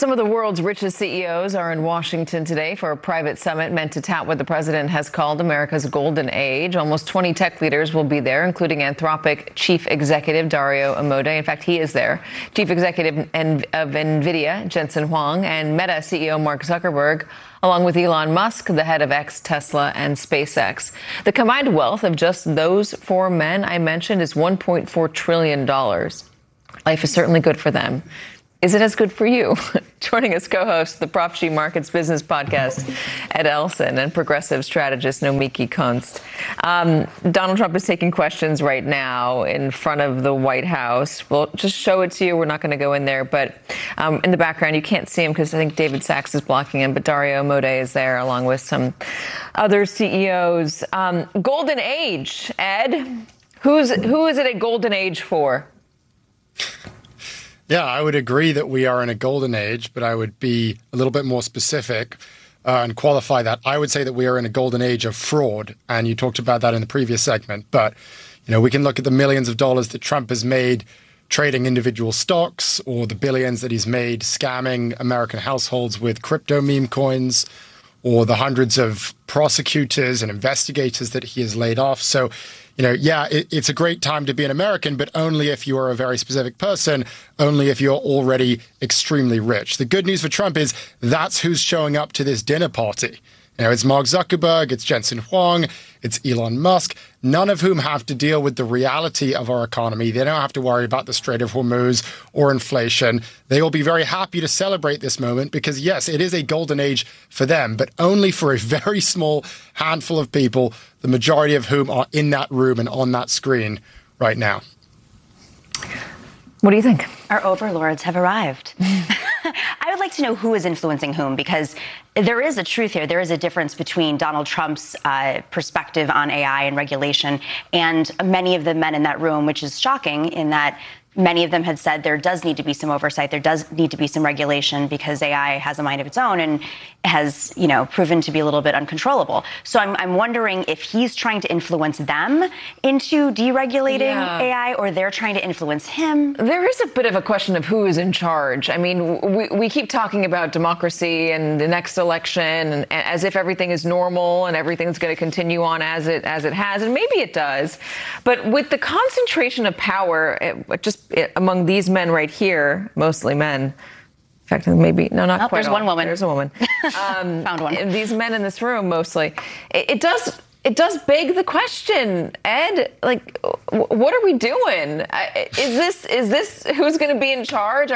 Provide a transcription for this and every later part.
Some of the world's richest CEOs are in Washington today for a private summit meant to tout what the president has called America's golden age. Almost 20 tech leaders will be there, including Anthropic chief executive Dario Amodei. In fact, he is there. Chief executive of NVIDIA, Jensen Huang, and Meta CEO Mark Zuckerberg, along with Elon Musk, the head of X, Tesla, and SpaceX. The combined wealth of just those four men I mentioned is $1.4 trillion. Life is certainly good for them. Is it as good for you? Joining us, co-host the Prop G Markets Business Podcast, Ed Elson, and progressive strategist Nomiki Kunst. Donald Trump is taking questions right now in front of the White House. We'll just show it to you. We're not going to go in there, but in the background, you can't see him because I think David Sachs is blocking him, but Dario Amodei is there along with some other CEOs. Golden age, Ed. Who is it a golden age for? Yeah, I would agree that we are in a golden age, but I would be a little bit more specific and qualify that. I would say that we are in a golden age of fraud, and you talked about that in the previous segment. But, we can look at the millions of dollars that Trump has made trading individual stocks, or the billions that he's made scamming American households with crypto meme coins, or the hundreds of prosecutors and investigators that he has laid off. So, it's a great time to be an American, but only if you are a very specific person, only if you're already extremely rich. The good news for Trump is that's who's showing up to this dinner party. It's Mark Zuckerberg, it's Jensen Huang, it's Elon Musk, none of whom have to deal with the reality of our economy. They don't have to worry about the Strait of Hormuz or inflation. They will be very happy to celebrate this moment because, yes, it is a golden age for them, but only for a very small handful of people, the majority of whom are in that room and on that screen right now. What do you think? Our overlords have arrived. I would like to know who is influencing whom, because there is a truth here. There is a difference between Donald Trump's perspective on AI and regulation and many of the men in that room, which is shocking in that many of them had said there does need to be some oversight. There does need to be some regulation because AI has a mind of its own and has, proven to be a little bit uncontrollable. So I'm wondering if he's trying to influence them into deregulating AI, or they're trying to influence him. There is a bit of a question of who is in charge. I mean, we keep talking about democracy and the next election and as if everything is normal and everything's going to continue on as it has, and maybe it does. But with the concentration of power, among these men right here, mostly men. In fact, maybe, no, not quite. There's one woman. There's a woman. Found one. These men in this room, mostly. It does beg the question, Ed, like, what are we doing? Is this who's going to be in charge?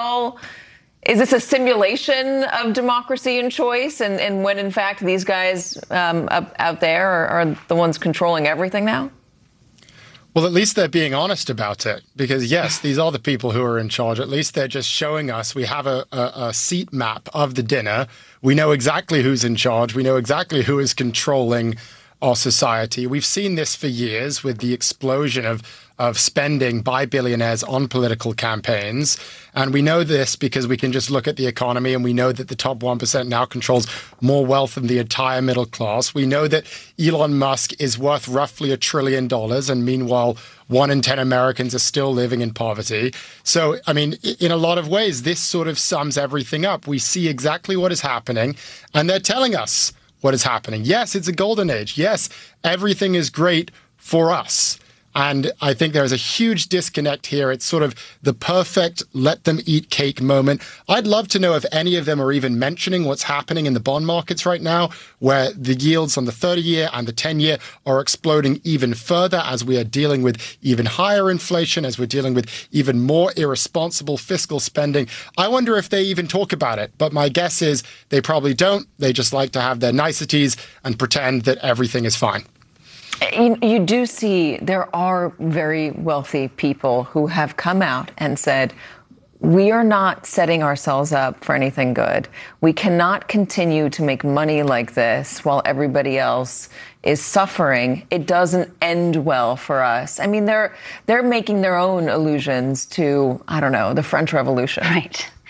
Is this a simulation of democracy and choice? And when, in fact, these guys out there are the ones controlling everything now? Well, at least they're being honest about it, because, yes, these are the people who are in charge. At least they're just showing us we have a seat map of the dinner. We know exactly who's in charge. We know exactly who is controlling our society. We've seen this for years with the explosion of spending by billionaires on political campaigns. And we know this because we can just look at the economy and we know that the top 1% now controls more wealth than the entire middle class. We know that Elon Musk is worth roughly $1 trillion. And meanwhile, 1 in 10 Americans are still living in poverty. So, I mean, in a lot of ways, this sort of sums everything up. We see exactly what is happening and they're telling us what is happening. Yes, it's a golden age. Yes, everything is great for us. And I think there's a huge disconnect here. It's sort of the perfect let them eat cake moment. I'd love to know if any of them are even mentioning what's happening in the bond markets right now, where the yields on the 30-year and the 10-year are exploding even further as we are dealing with even higher inflation, as we're dealing with even more irresponsible fiscal spending. I wonder if they even talk about it. But my guess is they probably don't. They just like to have their niceties and pretend that everything is fine. You do see there are very wealthy people who have come out and said, we are not setting ourselves up for anything good. We cannot continue to make money like this while everybody else is suffering. It doesn't end well for us. I mean, they're making their own allusions to, I don't know, the French Revolution. Right.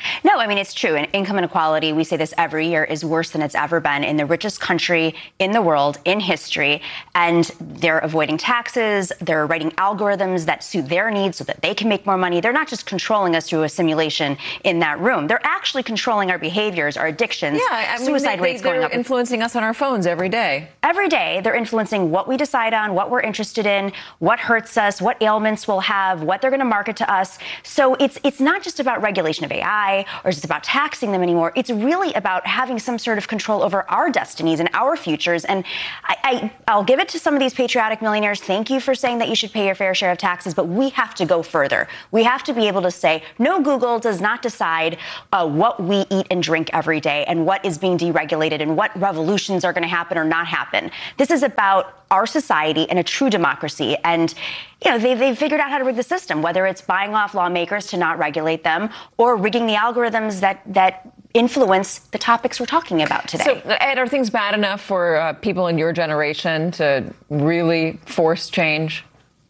No, I mean, it's true. And income inequality, we say this every year, is worse than it's ever been in the richest country in the world in history. And they're avoiding taxes. They're writing algorithms that suit their needs so that they can make more money. They're not just controlling us through a simulation in that room. They're actually controlling our behaviors, our addictions, suicide rates going up. They're influencing us on our phones every day. Every day, they're influencing what we decide on, what we're interested in, what hurts us, what ailments we'll have, what they're going to market to us. So it's not just about regulation of AI or just about taxing them anymore. It's really about having some sort of control over our destinies and our futures. And I'll give it to some of these patriotic millionaires. Thank you for saying that you should pay your fair share of taxes, but we have to go further. We have to be able to say, no, Google does not decide what we eat and drink every day and what is being deregulated and what revolutions are going to happen or not happen. This is about our society and a true democracy. And, they've figured out how to rig the system, whether it's buying off lawmakers to not regulate them or rigging the algorithms that influence the topics we're talking about today. So, Ed, are things bad enough for people in your generation to really force change?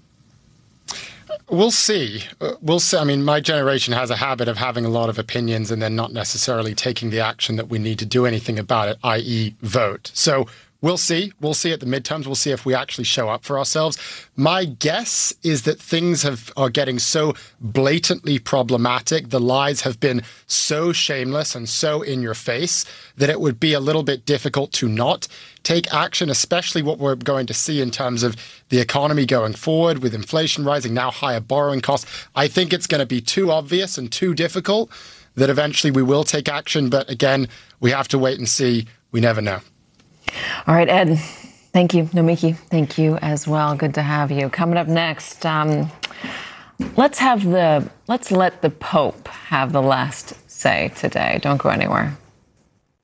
We'll see. We'll see. I mean, my generation has a habit of having a lot of opinions and then not necessarily taking the action that we need to do anything about it, i.e. vote. So we'll see. We'll see at the midterms. We'll see if we actually show up for ourselves. My guess is that things are getting so blatantly problematic. The lies have been so shameless and so in your face that it would be a little bit difficult to not take action, especially what we're going to see in terms of the economy going forward with inflation rising, now higher borrowing costs. I think it's going to be too obvious and too difficult that eventually we will take action. But again, we have to wait and see. We never know. All right, Ed, thank you. Nomiki, thank you as well. Good to have you. Coming up next, let's let the Pope have the last say today. Don't go anywhere.